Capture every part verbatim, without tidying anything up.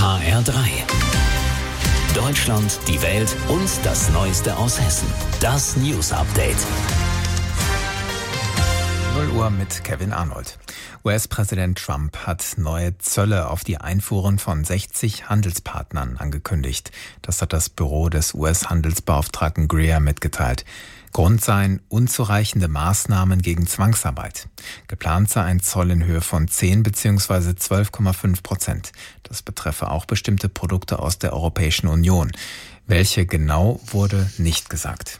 H R drei. Deutschland, die Welt und das Neueste aus Hessen. Das News Update. null Uhr mit Kevin Arnold. U S-Präsident Trump hat neue Zölle auf die Einfuhren von sechzig Handelspartnern angekündigt. Das hat das Büro des U S-Handelsbeauftragten Greer mitgeteilt. Grund seien unzureichende Maßnahmen gegen Zwangsarbeit. Geplant sei ein Zoll in Höhe von zehn bzw. zwölf Komma fünf Prozent. Das betreffe auch bestimmte Produkte aus der Europäischen Union. Welche genau, wurde nicht gesagt.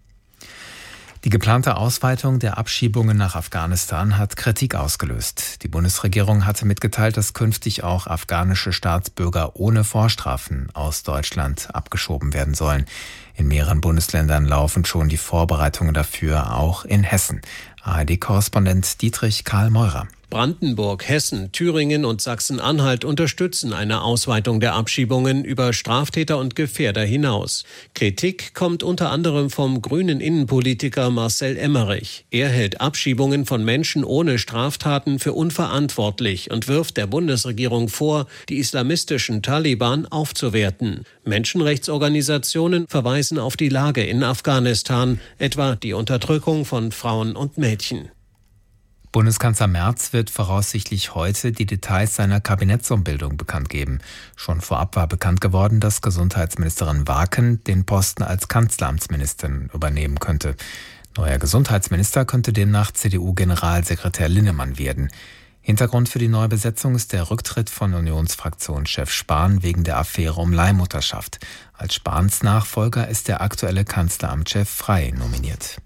Die geplante Ausweitung der Abschiebungen nach Afghanistan hat Kritik ausgelöst. Die Bundesregierung hatte mitgeteilt, dass künftig auch afghanische Staatsbürger ohne Vorstrafen aus Deutschland abgeschoben werden sollen. In mehreren Bundesländern laufen schon die Vorbereitungen dafür, auch in Hessen. A R D-Korrespondent Dietrich Karl Meurer. Brandenburg, Hessen, Thüringen und Sachsen-Anhalt unterstützen eine Ausweitung der Abschiebungen über Straftäter und Gefährder hinaus. Kritik kommt unter anderem vom grünen Innenpolitiker Marcel Emmerich. Er hält Abschiebungen von Menschen ohne Straftaten für unverantwortlich und wirft der Bundesregierung vor, die islamistischen Taliban aufzuwerten. Menschenrechtsorganisationen verweisen auf die Lage in Afghanistan, etwa die Unterdrückung von Frauen und Mädchen. Bundeskanzler Merz wird voraussichtlich heute die Details seiner Kabinettsumbildung bekannt geben. Schon vorab war bekannt geworden, dass Gesundheitsministerin Waken den Posten als Kanzleramtsministerin übernehmen könnte. Neuer Gesundheitsminister könnte demnach C D U-Generalsekretär Linnemann werden. Hintergrund für die Neubesetzung ist der Rücktritt von Unionsfraktionschef Spahn wegen der Affäre um Leihmutterschaft. Als Spahns Nachfolger ist der aktuelle Kanzleramtschef Frey nominiert.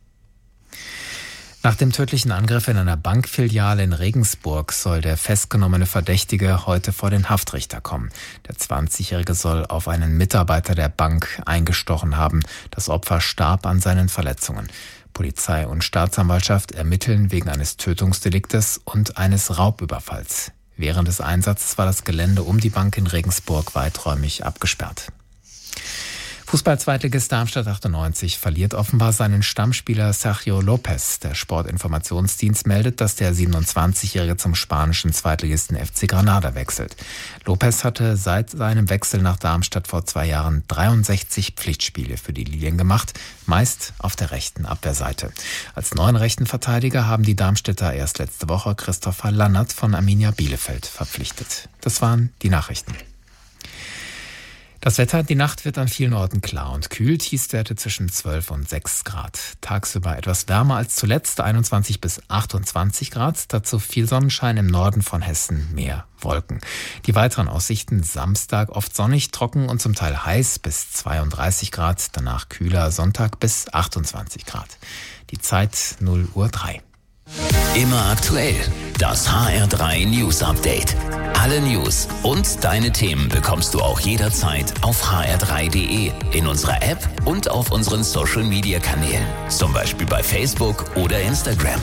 Nach dem tödlichen Angriff in einer Bankfiliale in Regensburg soll der festgenommene Verdächtige heute vor den Haftrichter kommen. Der zwanzigjährige soll auf einen Mitarbeiter der Bank eingestochen haben. Das Opfer starb an seinen Verletzungen. Polizei und Staatsanwaltschaft ermitteln wegen eines Tötungsdeliktes und eines Raubüberfalls. Während des Einsatzes war das Gelände um die Bank in Regensburg weiträumig abgesperrt. Fußball-Zweitligist Darmstadt achtundneunzig verliert offenbar seinen Stammspieler Sergio Lopez. Der Sportinformationsdienst meldet, dass der siebenundzwanzigjährige zum spanischen Zweitligisten F C Granada wechselt. Lopez hatte seit seinem Wechsel nach Darmstadt vor zwei Jahren dreiundsechzig Pflichtspiele für die Lilien gemacht, meist auf der rechten Abwehrseite. Als neuen rechten Verteidiger haben die Darmstädter erst letzte Woche Christopher Lannert von Arminia Bielefeld verpflichtet. Das waren die Nachrichten. Das Wetter, die Nacht wird an vielen Orten klar und kühl, Tiefstwerte zwischen zwölf und sechs Grad. Tagsüber etwas wärmer als zuletzt, einundzwanzig bis achtundzwanzig Grad, dazu viel Sonnenschein im Norden von Hessen, mehr Wolken. Die weiteren Aussichten: Samstag oft sonnig, trocken und zum Teil heiß bis zweiunddreißig Grad, danach kühler, Sonntag bis achtundzwanzig Grad. Die Zeit null Uhr drei. Immer aktuell. Das H R drei News Update. Alle News und deine Themen bekommst du auch jederzeit auf h r drei punkt d e, in unserer App und auf unseren Social Media Kanälen. Zum Beispiel bei Facebook oder Instagram.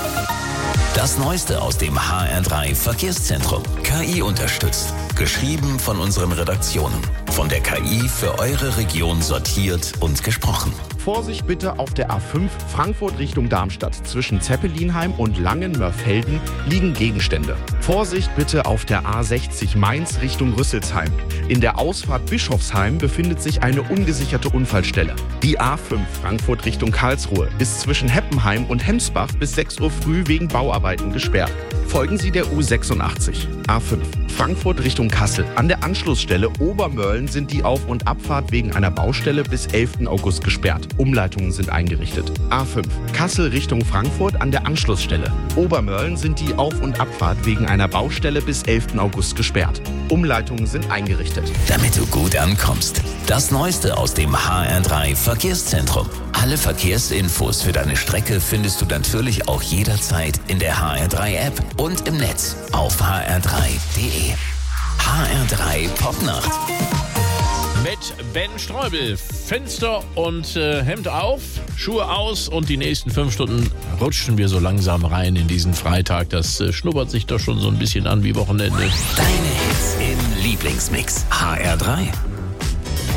Das Neueste aus dem H R drei Verkehrszentrum. K I unterstützt. Geschrieben von unseren Redaktionen. Von der K I für eure Region sortiert und gesprochen. Vorsicht bitte auf der A fünf Frankfurt Richtung Darmstadt. Zwischen Zeppelinheim und Langen-Mörfelden liegen Gegenstände. Vorsicht bitte auf der A sechzig Mainz Richtung Rüsselsheim. In der Ausfahrt Bischofsheim befindet sich eine ungesicherte Unfallstelle. Die A fünf Frankfurt Richtung Karlsruhe ist zwischen Heppenheim und Hemsbach bis sechs Uhr früh wegen Bauarbeiten gesperrt. Folgen Sie der U sechsundachtzig. A fünf Frankfurt Richtung Kassel. An der Anschlussstelle Obermörlen sind die Auf- und Abfahrt wegen einer Baustelle bis elften August gesperrt. Umleitungen sind eingerichtet. A fünf Kassel Richtung Frankfurt an der Anschlussstelle. Obermörlen sind die Auf- und Abfahrt wegen einer Baustelle bis elften August gesperrt. Umleitungen sind eingerichtet. Damit du gut ankommst. Das Neueste aus dem H R drei Verkehrszentrum. Alle Verkehrsinfos für deine Strecke findest du natürlich auch jederzeit in der H R drei App und im Netz auf h r drei punkt d e. H R drei Popnacht. Mit Ben Streubel. Fenster und äh, Hemd auf, Schuhe aus und die nächsten fünf Stunden rutschen wir so langsam rein in diesen Freitag. Das äh, schnuppert sich doch schon so ein bisschen an wie Wochenende. Deine Hits im Lieblingsmix. H R drei.